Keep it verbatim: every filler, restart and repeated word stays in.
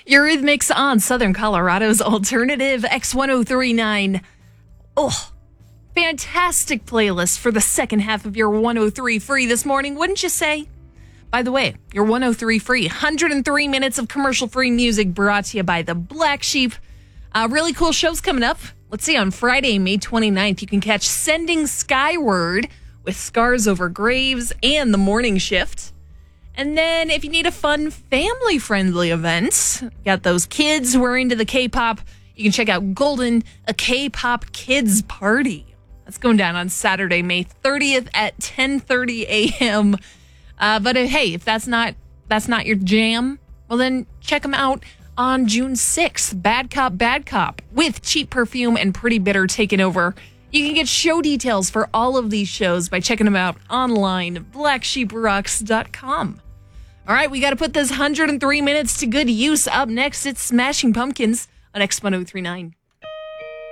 Eurythmics on Southern Colorado's alternative X ten thirty-nine. Oh, fantastic playlist for the second half of your one oh three Free this morning, wouldn't you say? By the way, your one oh three Free, one hundred three minutes of commercial-free music brought to you by the Black Sheep. Uh, really cool shows coming up. Let's see, on Friday, May twenty-ninth, you can catch Sending Skyward with Scars Over Graves and The Morning Shift. And then if you need a fun family-friendly event, got those kids who are into the K-pop, you can check out Golden, a K-pop kids party. That's going down on Saturday, May thirtieth at ten thirty a.m. Uh, but if, hey, if that's not that's not your jam, well then check them out on June sixth. Bad Cop, Bad Cop with Cheap Perfume and Pretty Bitter taking over. You can get show details for all of these shows by checking them out online, black sheep rocks dot com. All right, we got to put this one hundred three minutes to good use. Up next, it's Smashing Pumpkins on X ten thirty-nine.